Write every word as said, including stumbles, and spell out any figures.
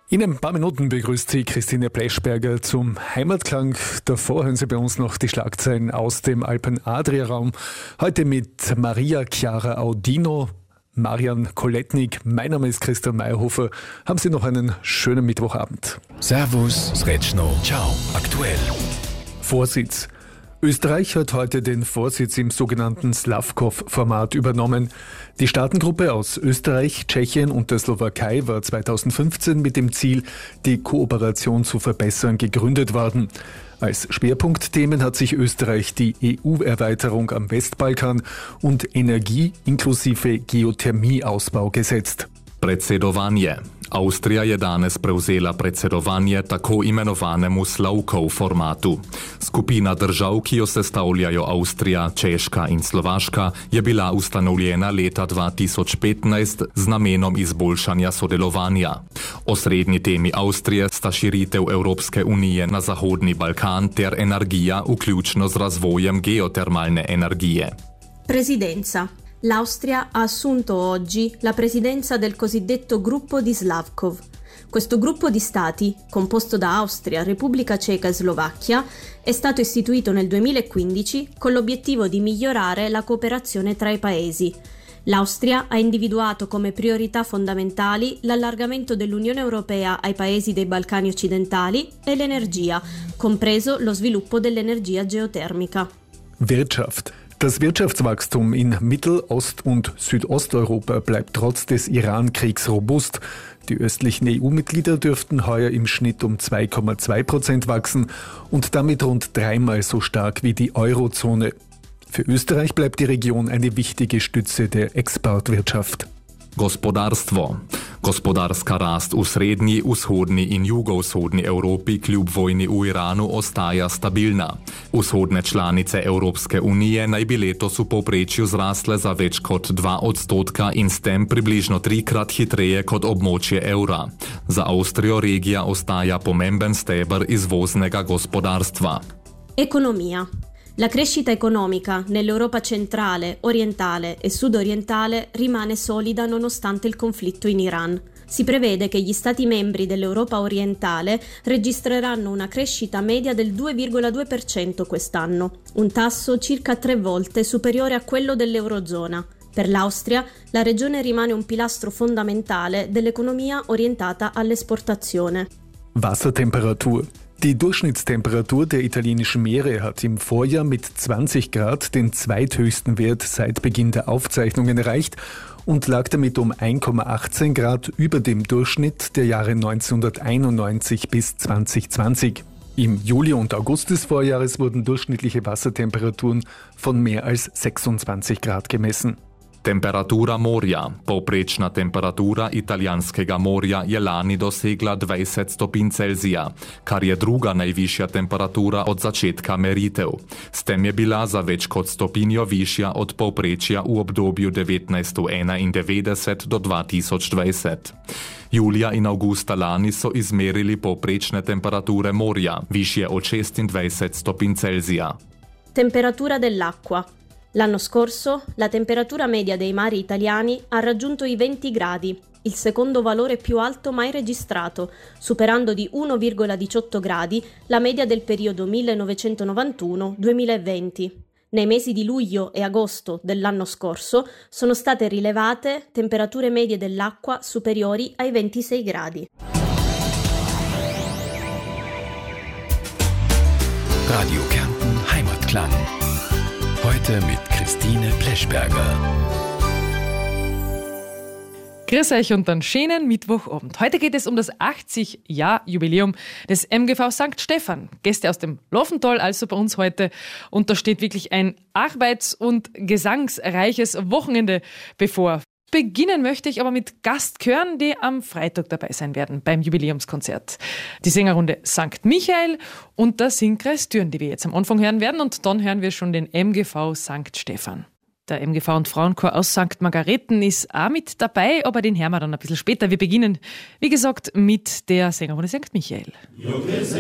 In ein paar Minuten begrüßt Sie Christine Pleschberger zum Heimatklang. Davor hören Sie bei uns noch die Schlagzeilen aus dem Alpen-Adria-Raum. Heute mit Maria Chiara Audino, Marian Koletnik. Mein Name ist Christian Meyerhofer. Haben Sie noch einen schönen Mittwochabend. Servus, Sretschno, ciao, aktuell. Vorsitz. Österreich hat heute den Vorsitz im sogenannten Slavkov-Format übernommen. Die Staatengruppe aus Österreich, Tschechien und der Slowakei war zweitausendfünfzehn mit dem Ziel, die Kooperation zu verbessern, gegründet worden. Als Schwerpunktthemen hat sich Österreich die E U-Erweiterung am Westbalkan und Energie inklusive Geothermieausbau gesetzt. Predsedovanje. Avstrija je danes prevzela predsedovanje tako imenovanemu Slavkov formatu. Skupina držav, ki jo sestavljajo Avstrija, Češka in Slovaška, je bila ustanovljena leta dva tisoč petnajst z namenom izboljšanja sodelovanja. Osrednji temi Avstrije sta širitev Evropske unije na Zahodni Balkan ter energija, vključno z razvojem geotermalne energije. Presidenza. L'Austria ha assunto oggi la presidenza del cosiddetto gruppo di Slavkov. Questo gruppo di stati, composto da Austria, Repubblica Ceca e Slovacchia, è stato istituito nel duemilaquindici con l'obiettivo di migliorare la cooperazione tra i paesi. L'Austria ha individuato come priorità fondamentali l'allargamento dell'Unione Europea ai paesi dei Balcani occidentali e l'energia, compreso lo sviluppo dell'energia geotermica. Wirtschaft. Das Wirtschaftswachstum in Mittel-, Ost- und Südosteuropa bleibt trotz des Iran-Kriegs robust. Die östlichen E U-Mitglieder dürften heuer im Schnitt um zwei Komma zwei Prozent wachsen und damit rund dreimal so stark wie die Eurozone. Für Österreich bleibt die Region eine wichtige Stütze der Exportwirtschaft. Gospodarstvo. Gospodarska rast v srednji, vzhodni in jugovzhodni Evropi kljub vojni v Iranu ostaja stabilna. Vzhodne članice Evropske unije naj bi letos v povprečju zrasle za več kot dva odstotka in s tem približno trikrat hitreje kot območje evra. Za Avstrijo regija ostaja pomemben steber izvoznega gospodarstva. Economia. La crescita economica nell'Europa centrale, orientale e sud-orientale rimane solida nonostante il conflitto in Iran. Si prevede che gli Stati membri dell'Europa orientale registreranno una crescita media del due virgola due per cento quest'anno, un tasso circa tre volte superiore a quello dell'Eurozona. Per l'Austria, la regione rimane un pilastro fondamentale dell'economia orientata all'esportazione. Wassertemperatur. Die Durchschnittstemperatur der italienischen Meere hat im Vorjahr mit zwanzig Grad den zweithöchsten Wert seit Beginn der Aufzeichnungen erreicht und lag damit um eins Komma achtzehn Grad über dem Durchschnitt der Jahre neunzehnhunderteinundneunzig bis zweitausendzwanzig. Im Juli und August des Vorjahres wurden durchschnittliche Wassertemperaturen von mehr als sechsundzwanzig Grad gemessen. Temperatura morja. Povprečna temperatura italijanskega morja je lani dosegla dvajset stopinj Celzija, kar je druga najvišja temperatura od začetka meritev. S tem je bila za več kot stopinjo višja od povprečja v obdobju devetnajststo enaindevetdeset do dva tisoč dvajset. Julija in avgusta lani so izmerili povprečne temperature morja, višje od šestindvajset stopinj Celzija. Temperatura dell'acqua. L'anno scorso la temperatura media dei mari italiani ha raggiunto i venti gradi, il secondo valore più alto mai registrato, superando di uno virgola diciotto gradi la media del periodo millenovecentonovantuno duemilaventi. Nei mesi di luglio e agosto dell'anno scorso sono state rilevate temperature medie dell'acqua superiori ai ventisei gradi. Radio Kärnten Heimatklang. Heute mit Christine Pleschberger. Grüß euch und einen schönen Mittwochabend. Heute geht es um das achtzig-Jahr-Jubiläum des M G V Sankt Stephan. Gäste aus dem Laufental, also bei uns heute. Und da steht wirklich ein arbeits- und gesangsreiches Wochenende bevor. Beginnen möchte ich aber mit Gastchören, die am Freitag dabei sein werden beim Jubiläumskonzert. Die Sängerrunde Sankt Michael und der Singkreis Thürn, die wir jetzt am Anfang hören werden. Und dann hören wir schon den M G V Sankt Stephan. Der M G V und Frauenchor aus Sankt Margareten ist auch mit dabei, aber den hören wir dann ein bisschen später. Wir beginnen, wie gesagt, mit der Sängerrunde Sankt Michael.